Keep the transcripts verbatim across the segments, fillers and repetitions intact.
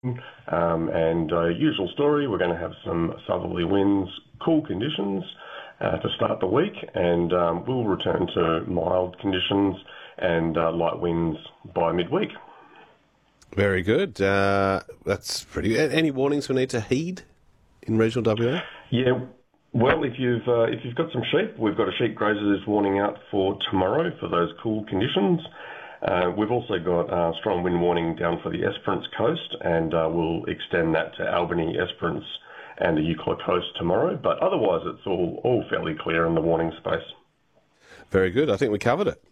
Um, and uh, usual story, we're going to have some southerly winds, cool conditions uh, to start the week, and um, we'll return to mild conditions and uh, light winds by midweek. Very good. Uh, that's pretty good. Any warnings we need to heed in regional W A? Yeah, well, if you've uh, if you've got some sheep, we've got a sheep grazers warning out for tomorrow for those cool conditions. Uh, we've also got a uh, strong wind warning down for the Esperance coast, and uh, we'll extend that to Albany, Esperance, and the Eucla coast tomorrow. But otherwise, it's all, all fairly clear in the warning space. Very good. I think we covered it.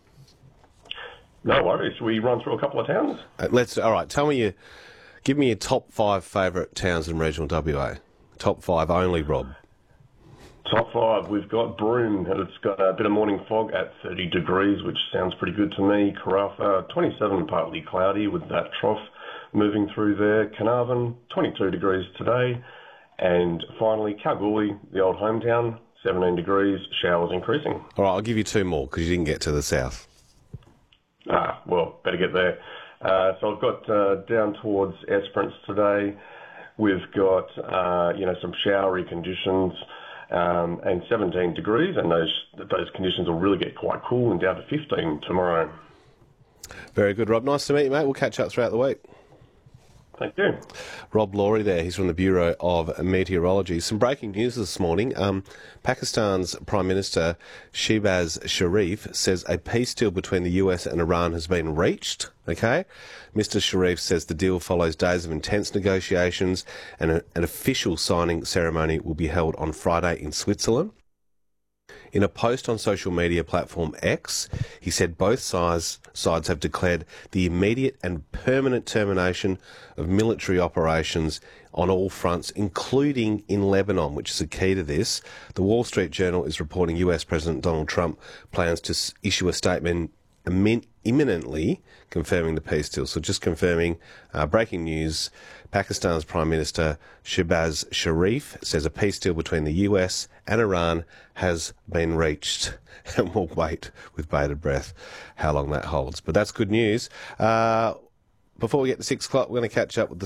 No worries. We run through a couple of towns. Uh, let's. All right. Tell me your. Give me your top five favourite towns in regional W A. Top five only, Rob. Top five, we've got Broome, and it's got a bit of morning fog at thirty degrees, which sounds pretty good to me. Carafa, twenty-seven, partly cloudy with that trough moving through there. Carnarvon, twenty-two degrees today. And finally, Kalgoorlie, the old hometown, seventeen degrees, showers increasing. All right, I'll give you two more because you didn't get to the south. Ah, well, better get there. Uh, so I've got uh, down towards Esperance today. We've got, uh, you know, some showery conditions. Um, and seventeen degrees, and those those conditions will really get quite cool and down to fifteen tomorrow. Very good, Rob. Nice to meet you, mate. We'll catch up throughout the week. Thank you. Rob Laurie there. He's from the Bureau of Meteorology. Some breaking news this morning. Um, Pakistan's Prime Minister Shehbaz Sharif says a peace deal between the U S and Iran has been reached. Okay? Mister Sharif says the deal follows days of intense negotiations, and a, an official signing ceremony will be held on Friday in Switzerland. In a post on social media platform X, he said both sides, sides have declared the immediate and permanent termination of military operations on all fronts, including in Lebanon, which is a key to this. The Wall Street Journal is reporting U S President Donald Trump plans to s- issue a statement immin- imminently confirming the peace deal. So just confirming, uh, breaking news, Pakistan's Prime Minister Shehbaz Sharif says a peace deal between the U S and Iran has been reached. And we'll wait with bated breath how long that holds. But that's good news. Uh, before we get to six o'clock, we're going to catch up with the